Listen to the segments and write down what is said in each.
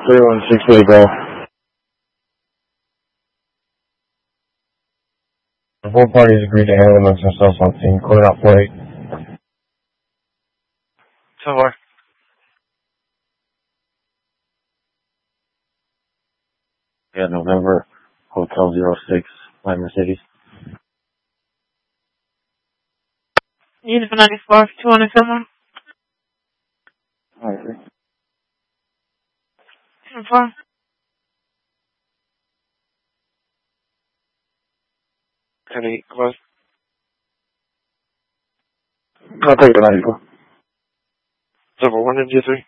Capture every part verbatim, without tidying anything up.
three one six eight, go. The both parties agreed to handle amongst themselves on scene. Quarter out four eight. ten four. Yeah, November, Hotel zero six, my Mercedes. Unit ninety-four, two hundred someone. Alright. ten four. ten eight, come on. I'll take the ninety-four. Number one, M G three.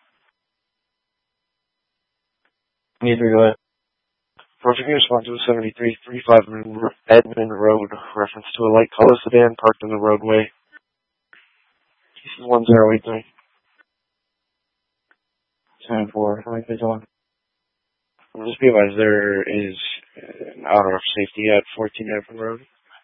Need to go ahead. Project response to seventy-three thirty-five Edmond Road, reference to a light color sedan parked in the roadway. This is one zero eight three. ten four, how many pages on? Just be advised, there is an auto safety at fourteen Edmond Road.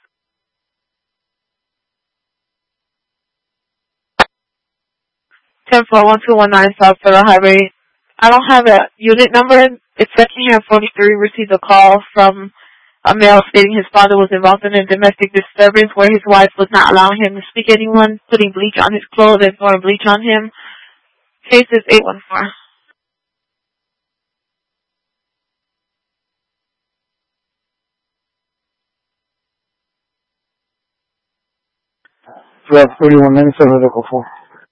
ten four one two one nine South Federal Highway. I don't have a unit number. It's section here forty-three received a call from a male stating his father was involved in a domestic disturbance where his wife was not allowing him to speak to anyone, putting bleach on his clothes and throwing bleach on him. Case is eight one four. We have thirty-one ninety-seven, vehicle four.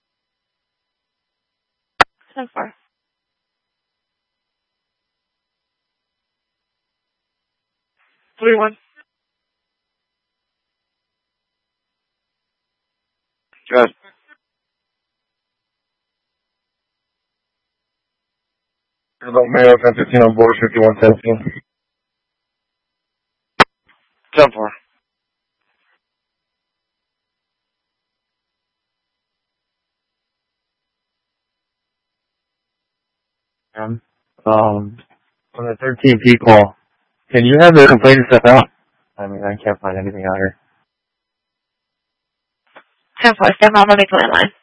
ten four. three one. Good. About Mayo, ten fifteen on board, fifty-one seventeen. ten four. Um, um, on the thirteen P call, can you have the complainant step out? I mean, I can't find anything out here. ten four, stand by on the line.